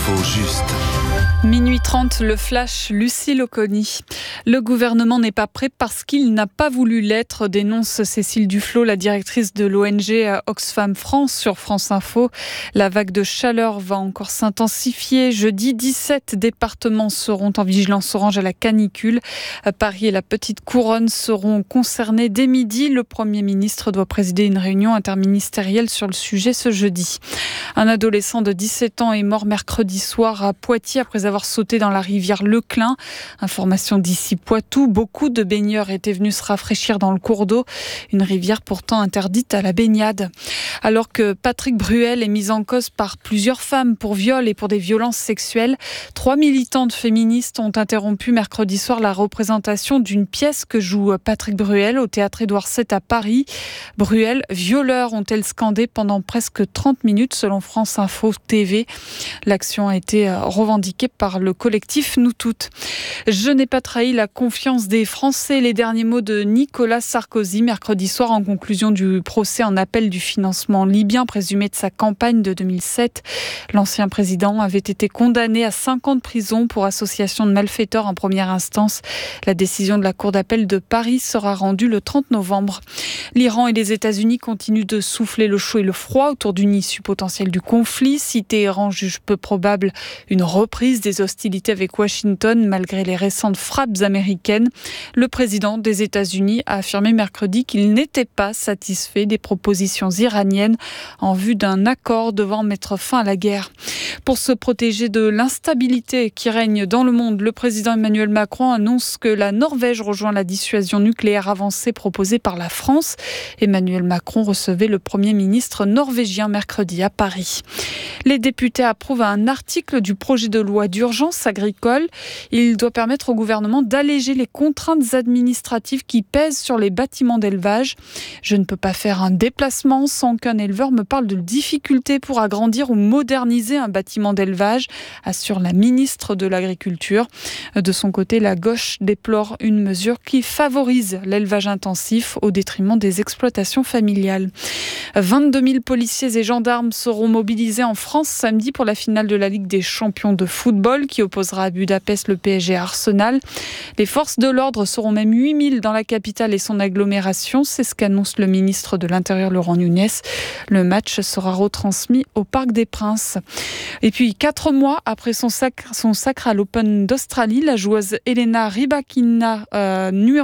L'info juste. Minuit 30, le flash, Lucile Oconi. Le gouvernement n'est pas prêt parce qu'il n'a pas voulu l'être, dénonce Cécile Duflot, la directrice de l'ONG Oxfam France sur France Info. La vague de chaleur va encore s'intensifier. Jeudi, 17 départements seront en vigilance orange à la canicule. Paris et la Petite Couronne seront concernés dès midi. Le Premier ministre doit présider une réunion interministérielle sur le sujet ce jeudi. Un adolescent de 17 ans est mort mercredi soir à Poitiers après avoir sauté dans la rivière Leclin. Information d'ici Poitou, beaucoup de baigneurs étaient venus se rafraîchir dans le cours d'eau, une rivière pourtant interdite à la baignade. Alors que Patrick Bruel est mis en cause par plusieurs femmes pour viol et pour des violences sexuelles, 3 militantes féministes ont interrompu mercredi soir la représentation d'une pièce que joue Patrick Bruel au théâtre Édouard VII à Paris. Bruel, violeur, ont-elles scandé pendant presque 30 minutes selon France Info TV. L'action a été revendiquée par le collectif Nous Toutes. Je n'ai pas trahi la confiance des Français. Les derniers mots de Nicolas Sarkozy mercredi soir en conclusion du procès en appel du financement libyen présumé de sa campagne de 2007. L'ancien président avait été condamné à 5 ans de prison pour association de malfaiteurs en première instance. La décision de la Cour d'appel de Paris sera rendue le 30 novembre. L'Iran et les États-Unis continuent de souffler le chaud et le froid autour d'une issue potentielle du conflit. Si Téhéran juge peu probable une reprise des hostilités avec Washington malgré les récentes frappes américaines, le président des États-Unis a affirmé mercredi qu'il n'était pas satisfait des propositions iraniennes en vue d'un accord devant mettre fin à la guerre. Pour se protéger de l'instabilité qui règne dans le monde, le président Emmanuel Macron annonce que la Norvège rejoint la dissuasion nucléaire avancée proposée par la France. Emmanuel Macron recevait le Premier ministre norvégien mercredi à Paris. Les députés approuvent un article du projet de loi d'urgence agricole. Il doit permettre au gouvernement d'alléger les contraintes administratives qui pèsent sur les bâtiments d'élevage. Je ne peux pas faire un déplacement sans qu'un éleveur me parle de difficultés pour agrandir ou moderniser un bâtiment d'élevage, assure la ministre de l'Agriculture. De son côté, la gauche déplore une mesure qui favorise l'élevage intensif au détriment des exploitations familiales. 22 000 policiers et gendarmes seront mobilisés en France samedi pour la finale de la Ligue des champions de football qui opposera à Budapest le PSG à Arsenal. Les forces de l'ordre seront même 8 000 dans la capitale et son agglomération. C'est ce qu'annonce le ministre de l'Intérieur Laurent Nunez. Le match sera retransmis au Parc des Princes. Et puis 4 mois après son sacre à l'Open d'Australie, la joueuse Elena Rybakina, numéro